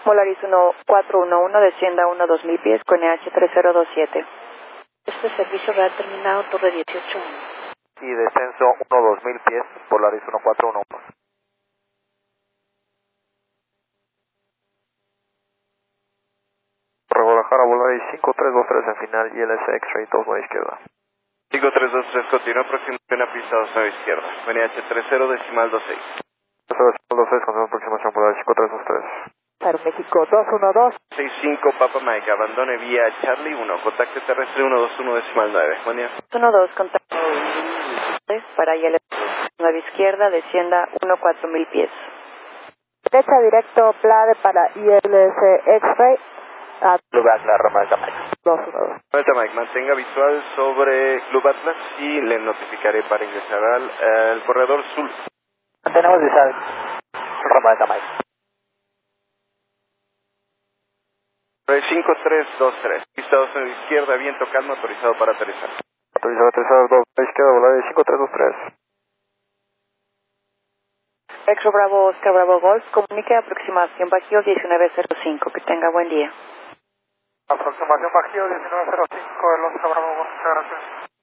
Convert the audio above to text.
Volaris 1411, descienda 1-2000 pies con EH3027. Este servicio va terminado, torre 18. Y descenso 1-2000 pies, Volaris 1411. Para Guadalajara, Volaris 5323 en final, ILS X-Ray 29 izquierda. 5323, continúa aproximación a pista 29 izquierda. NH30 0-26, confirma aproximación Volaris 5323. Aeroméxico 212. 65 Papa Mike, abandone vía Charlie 1, contacto terrestre 121.9. Buen día. 12, contacto para ILS 9 izquierda, descienda 1-4000 pies. Derecha directo, PLADE para ILS X-Ray. Club Atlas, Roma Delta Mike. 212. Delta Mike, mantenga visual sobre Club Atlas y le notificaré para ingresar al corredor sur. Mantenemos visual, Roma Delta Mike. 5323, pista 29 izquierda, viento calmo, autorizado para aterrizar. Autorizado a aterrizar 2 izquierda, Volaris 5323. Exo Bravo, Oscar Bravo Golf, comunique aproximación Bajío 1905. Que tenga buen día. Aproximación Bajío 1905, el Oscar Bravo Golf, muchas gracias.